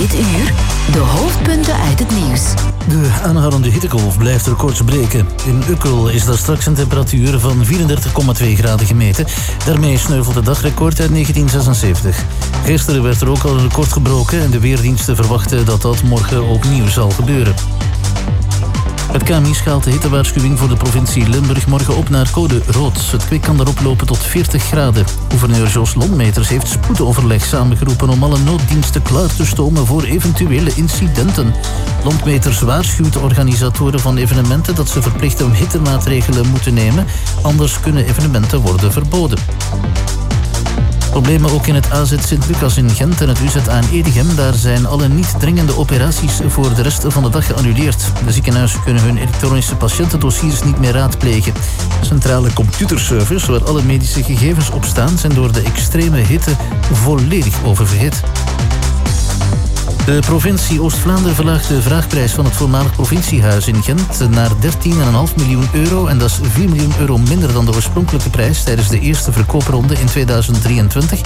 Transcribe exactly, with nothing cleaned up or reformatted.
Dit uur de hoofdpunten uit het nieuws. De aanhoudende hittegolf blijft records breken. In Ukkel is daar straks een temperatuur van vierendertig komma twee graden gemeten. Daarmee sneuvelt het dagrecord uit negentien zesenzeventig. Gisteren werd er ook al een record gebroken en de weerdiensten verwachten dat dat morgen opnieuw zal gebeuren. Het K M I schaalt de hittewaarschuwing voor de provincie Limburg morgen op naar code rood. Het kwik kan daarop lopen tot veertig graden. Gouverneur Jos Lontmeters heeft spoedoverleg samengeroepen om alle nooddiensten klaar te stomen voor eventuele incidenten. Lontmeters waarschuwt organisatoren van evenementen dat ze verplichte hittemaatregelen moeten nemen, anders kunnen evenementen worden verboden. Problemen ook in het A Z Sint-Lucas in Gent en het U Z A in Edegem. Daar zijn alle niet dringende operaties voor de rest van de dag geannuleerd. De ziekenhuizen kunnen hun elektronische patiëntendossiers niet meer raadplegen. De centrale computerservers waar alle medische gegevens op staan zijn door de extreme hitte volledig oververhit. De provincie Oost-Vlaanderen verlaagt de vraagprijs van het voormalig provinciehuis in Gent naar dertien komma vijf miljoen euro en dat is vier miljoen euro minder dan de oorspronkelijke prijs tijdens de eerste verkoopronde in tweeduizend drieëntwintig.